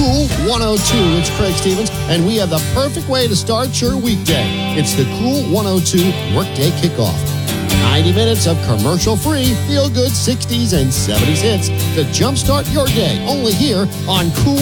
Cool 102. It's Craig Stevens, and we have the perfect way to start your weekday. It's the Cool 102 Workday Kickoff. 90 minutes of commercial-free, feel-good 60s and 70s hits to jumpstart your day, only here on Cool